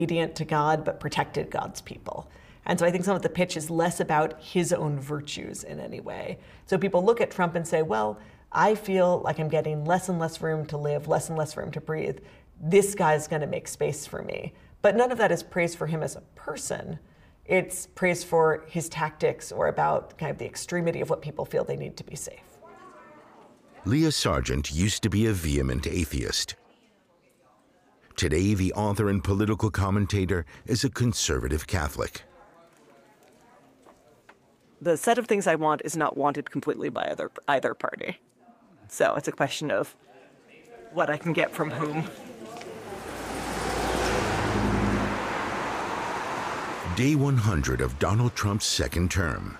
obedient to God, but protected God's people. And so I think some of the pitch is less about his own virtues in any way. So people look at Trump and say, well, I feel like I'm getting less and less room to live, less and less room to breathe. This guy's going to make space for me. But none of that is praise for him as a person. It's praise for his tactics or about kind of the extremity of what people feel they need to be safe. Leah Sargent used to be a vehement atheist. Today, the author and political commentator is a conservative Catholic. The set of things I want is not wanted completely by either party. So it's a question of what I can get from whom. Day 100 of Donald Trump's second term.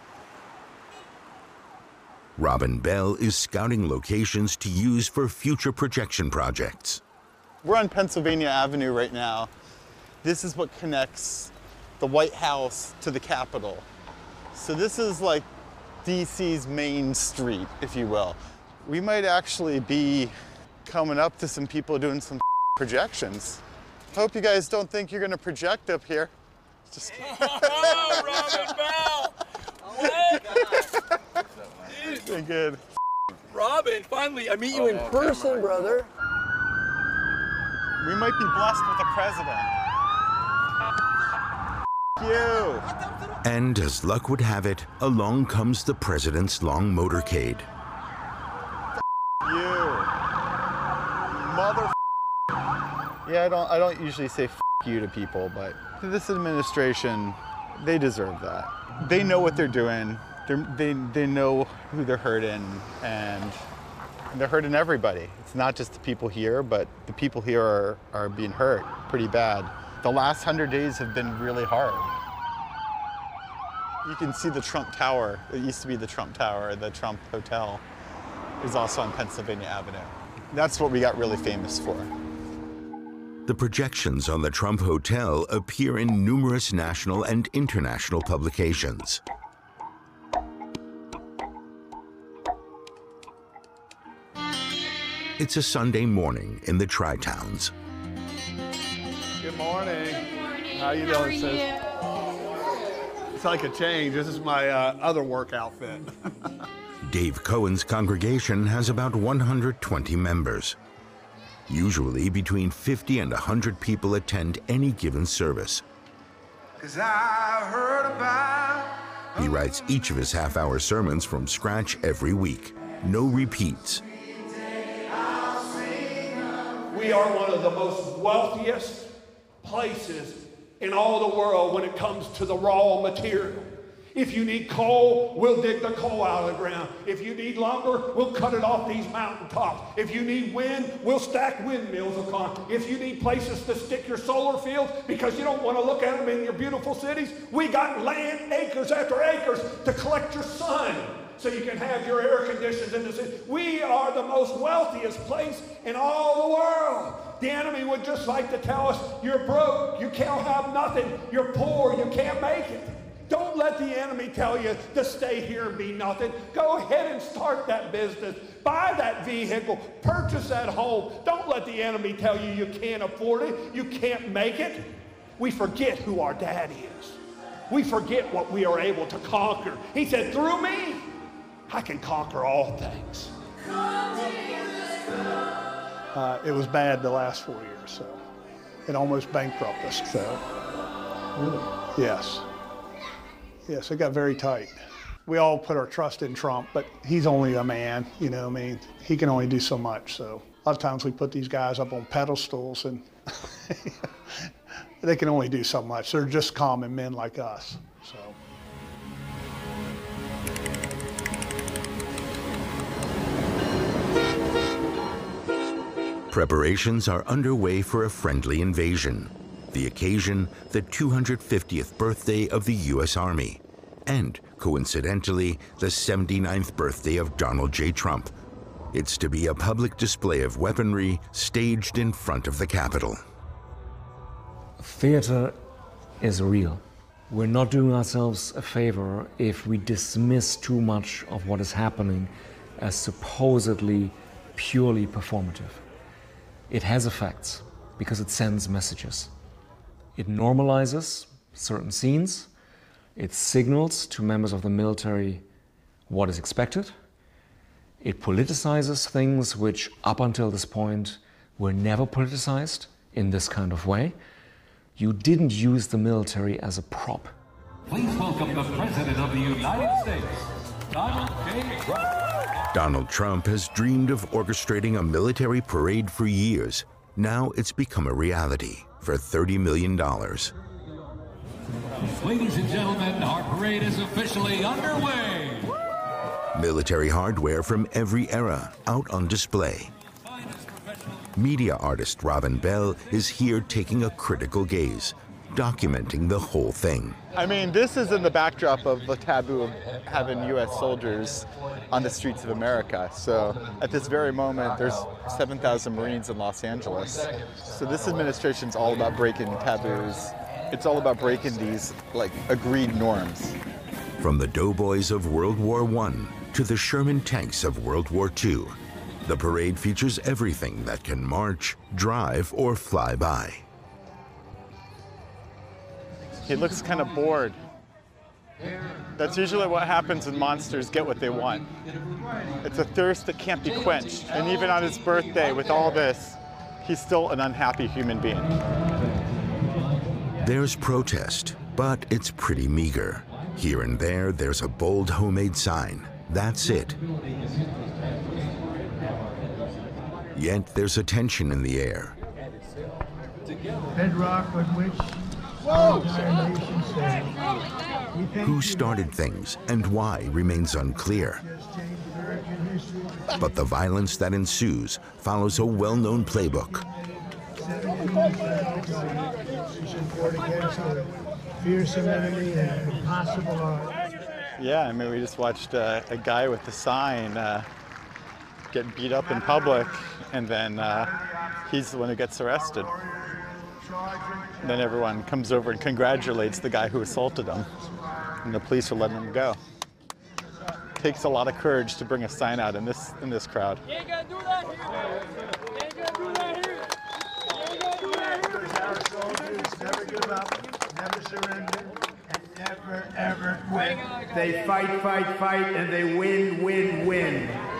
Robin Bell is scouting locations to use for future projection projects. We're on Pennsylvania Avenue right now. This is what connects the White House to the Capitol. So this is like DC's main street, if you will. We might actually be coming up to some people doing some projections. Hope you guys don't think you're gonna project up here. Just oh, Robin Bell! What? Dude. Good. Robin, finally, I meet you in person, brother. We might be blessed with a president. You. And as luck would have it, along comes the president's long motorcade. You. Mother. Yeah, I don't usually say you to people, but this administration, they deserve that. They know what they're doing. They know who they're hurting, and they're hurting everybody. It's not just the people here, but the people here are being hurt pretty bad. The last 100 days have been really hard. You can see the Trump Tower. It used to be the Trump Tower. The Trump Hotel is also on Pennsylvania Avenue. That's what we got really famous for. The projections on the Trump Hotel appear in numerous national and international publications. It's a Sunday morning in the Tri-Towns. Good morning. Good morning. How you doing, sis? It's like a change. This is my other work outfit. Dave Cohen's congregation has about 120 members. Usually between 50 and 100 people attend any given service. He writes each of his half-hour sermons from scratch every week. No repeats. We are one of the most wealthiest places in all the world when it comes to the raw material. If you need coal, we'll dig the coal out of the ground. If you need lumber, we'll cut it off these mountaintops. If you need wind, we'll stack windmills upon. If you need places to stick your solar fields because you don't want to look at them in your beautiful cities, we got land, acres after acres, to collect your sun so you can have your air conditioners in the city. We are the most wealthiest place in all the world. The enemy would just like to tell us, you're broke, you can't have nothing, you're poor, you can't make it. Don't let the enemy tell you to stay here and be nothing. Go ahead and start that business. Buy that vehicle. Purchase that home. Don't let the enemy tell you you can't afford it, you can't make it. We forget who our daddy is. We forget what we are able to conquer. He said, through me, I can conquer all things. It was bad the last 4 years, so it almost bankrupted us. So, yes. Yes, it got very tight. We all put our trust in Trump, but he's only a man, you know what I mean? He can only do so much, so a lot of times we put these guys up on pedestals and they can only do so much. They're just common men like us, so. Preparations are underway for a friendly invasion. The occasion, the 250th birthday of the U.S. Army, and, coincidentally, the 79th birthday of Donald J. Trump. It's to be a public display of weaponry staged in front of the Capitol. Theater is real. We're not doing ourselves a favor if we dismiss too much of what is happening as supposedly purely performative. It has effects because it sends messages. It normalizes certain scenes. It signals to members of the military what is expected. It politicizes things which up until this point were never politicized in this kind of way. You didn't use the military as a prop. Please welcome the President of the United States, Donald J. Trump. Donald Trump has dreamed of orchestrating a military parade for years. Now it's become a reality for $30 million. Ladies and gentlemen, our parade is officially underway. Military hardware from every era out on display. Media artist Robin Bell is here taking a critical gaze, documenting the whole thing. I mean, this is in the backdrop of the taboo of having U.S. soldiers on the streets of America. So at this very moment, there's 7,000 Marines in Los Angeles. So this administration's all about breaking taboos. It's all about breaking these, like, agreed norms. From the doughboys of World War I to the Sherman tanks of World War II, the parade features everything that can march, drive, or fly by. He looks kind of bored. That's usually what happens when monsters get what they want. It's a thirst that can't be quenched. And even on his birthday, with all this, he's still an unhappy human being. There's protest, but it's pretty meager. Here and there, there's a bold homemade sign. That's it. Yet there's a tension in the air. Bedrock on which our entire nation stands. Who started things and why remains unclear. But the violence that ensues follows a well-known playbook. Fearsome enemy and impossible odds. Yeah, I mean, we just watched a guy with the sign get beat up in public, and then he's the one who gets arrested. And then everyone comes over and congratulates the guy who assaulted him, and the police are letting him go. It takes a lot of courage to bring a sign out in this crowd. You ain't gonna do that here. You ain't gonna do that here. You ain't gonna do that here. Our soldiers never give up, never surrender, and never, ever quit. They fight, fight, fight, and they win, win, win.